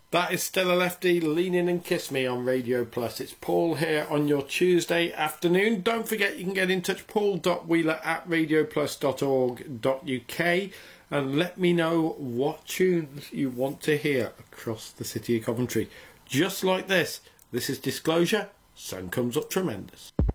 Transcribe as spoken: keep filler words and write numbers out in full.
That is Stella Lefty, Lean In and Kiss Me on Radio Plus. It's Paul here on your Tuesday afternoon. Don't forget you can get in touch, paul dot wheeler at radio plus dot org dot U K, and let me know what tunes you want to hear across the city of Coventry. Just like this. This is Disclosure, Sun Comes Up Tremendous.